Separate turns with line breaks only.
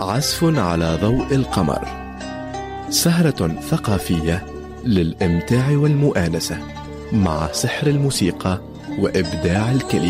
عزف على ضوء القمر، سهرة ثقافية للإمتاع والمؤانسة مع سحر الموسيقى وإبداع الكلمة.